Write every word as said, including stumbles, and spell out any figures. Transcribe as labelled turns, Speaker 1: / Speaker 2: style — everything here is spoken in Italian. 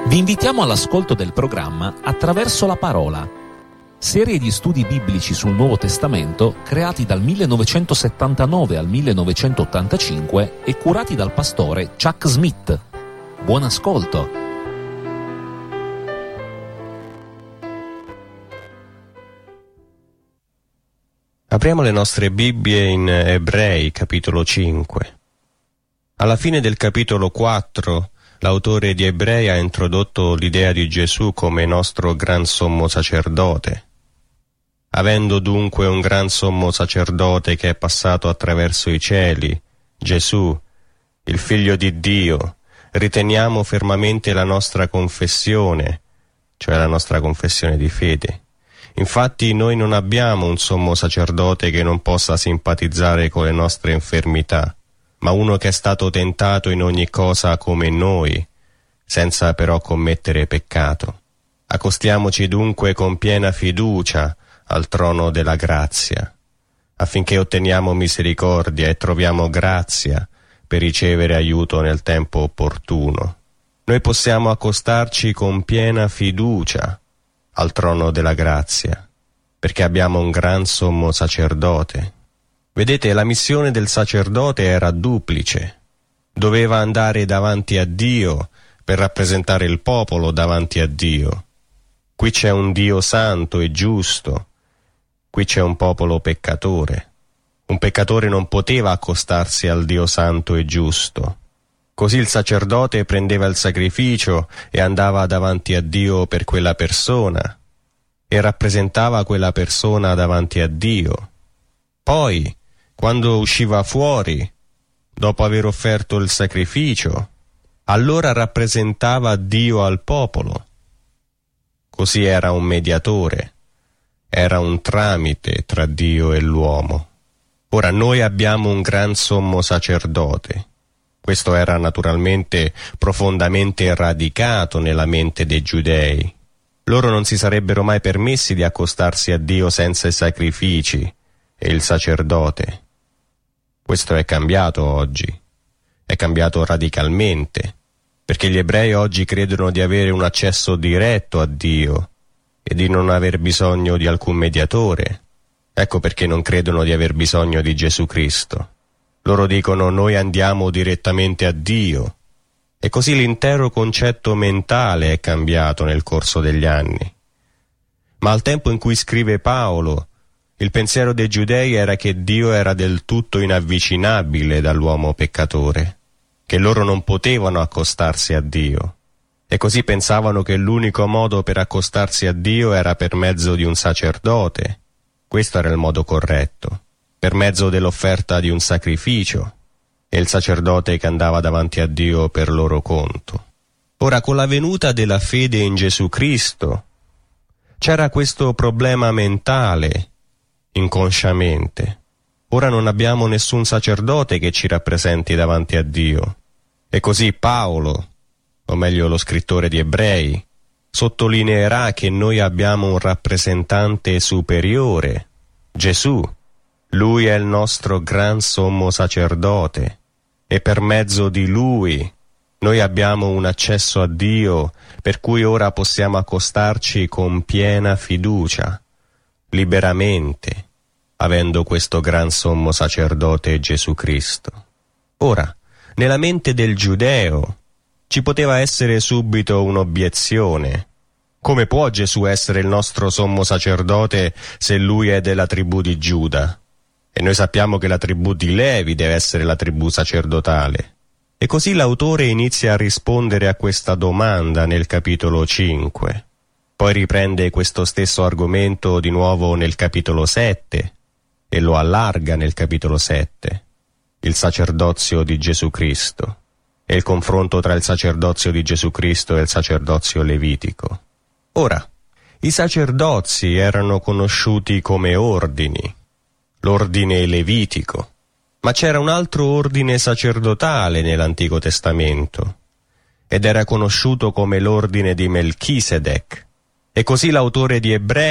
Speaker 1: Vi invitiamo all'ascolto del programma Attraverso la Parola, serie di studi biblici sul Nuovo Testamento creati dal millenovecentosettantanove al millenovecentottantacinque e curati dal pastore Chuck Smith. Buon ascolto!
Speaker 2: Apriamo le nostre Bibbie in Ebrei, capitolo cinque. Alla fine del capitolo quattro, l'autore di Ebrei ha introdotto l'idea di Gesù come nostro gran sommo sacerdote. Avendo dunque un gran sommo sacerdote che è passato attraverso i cieli, Gesù, il Figlio di Dio, riteniamo fermamente la nostra confessione, cioè la nostra confessione di fede. Infatti noi non abbiamo un sommo sacerdote che non possa simpatizzare con le nostre infermità, ma uno che è stato tentato in ogni cosa come noi, senza però commettere peccato. Accostiamoci dunque con piena fiducia al trono della grazia, affinché otteniamo misericordia e troviamo grazia per ricevere aiuto nel tempo opportuno. Noi possiamo accostarci con piena fiducia al trono della grazia, perché abbiamo un gran sommo sacerdote. Vedete, la missione del sacerdote era duplice. Doveva andare davanti a Dio per rappresentare il popolo davanti a Dio. Qui c'è un Dio santo e giusto, qui c'è un popolo peccatore. Un peccatore non poteva accostarsi al Dio santo e giusto. Così il sacerdote prendeva il sacrificio e andava davanti a Dio per quella persona e rappresentava quella persona davanti a Dio. Poi, quando usciva fuori, dopo aver offerto il sacrificio, allora rappresentava Dio al popolo. Così era un mediatore, era un tramite tra Dio e l'uomo. Ora noi abbiamo un gran sommo sacerdote. Questo era naturalmente profondamente radicato nella mente dei giudei. Loro non si sarebbero mai permessi di accostarsi a Dio senza i sacrifici e il sacerdote. Questo è cambiato oggi, è cambiato radicalmente, perché gli ebrei oggi credono di avere un accesso diretto a Dio e di non aver bisogno di alcun mediatore. Ecco perché non credono di aver bisogno di Gesù Cristo. Loro dicono: noi andiamo direttamente a Dio. E così l'intero concetto mentale è cambiato nel corso degli anni. Ma al tempo in cui scrive Paolo, il pensiero dei giudei era che Dio era del tutto inavvicinabile dall'uomo peccatore, che loro non potevano accostarsi a Dio, e così pensavano che l'unico modo per accostarsi a Dio era per mezzo di un sacerdote. Questo era il modo corretto, per mezzo dell'offerta di un sacrificio, e il sacerdote che andava davanti a Dio per loro conto. Ora, con la venuta della fede in Gesù Cristo, c'era questo problema mentale, inconsciamente. Ora non abbiamo nessun sacerdote che ci rappresenti davanti a Dio. E così Paolo, o meglio lo scrittore di Ebrei, sottolineerà che noi abbiamo un rappresentante superiore, Gesù. Lui è il nostro gran sommo sacerdote e per mezzo di Lui noi abbiamo un accesso a Dio per cui ora possiamo accostarci con piena fiducia, liberamente, avendo questo gran sommo sacerdote Gesù Cristo. Ora, nella mente del giudeo ci poteva essere subito un'obiezione. Come può Gesù essere il nostro sommo sacerdote se lui è della tribù di Giuda? E noi sappiamo che la tribù di Levi deve essere la tribù sacerdotale. E così l'autore inizia a rispondere a questa domanda nel capitolo cinque. Poi riprende questo stesso argomento di nuovo nel capitolo sette e lo allarga nel capitolo sette. Il sacerdozio di Gesù Cristo e il confronto tra il sacerdozio di Gesù Cristo e il sacerdozio levitico. Ora, i sacerdozi erano conosciuti come ordini, l'ordine levitico, ma c'era un altro ordine sacerdotale nell'Antico Testamento, ed era conosciuto come l'ordine di Melchisedec. E così l'autore di Ebrei